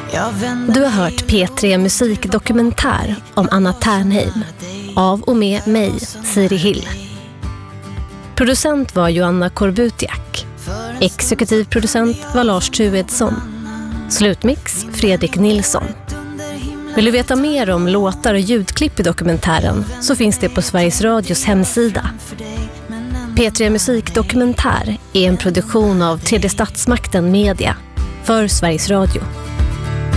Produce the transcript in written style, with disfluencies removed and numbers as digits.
Du har hört P3 Musikdokumentär om Anna Ternheim av och med mig, Siri Hill. Producent var Joanna Korbutiak. Exekutiv producent var Lars Truedsson. Slutmix Fredrik Nilsson. Vill du veta mer om låtar och ljudklipp i dokumentären så finns det på Sveriges Radios hemsida. P3 Musikdokumentär är en produktion av Tredje Statsmakten Media för Sveriges Radio.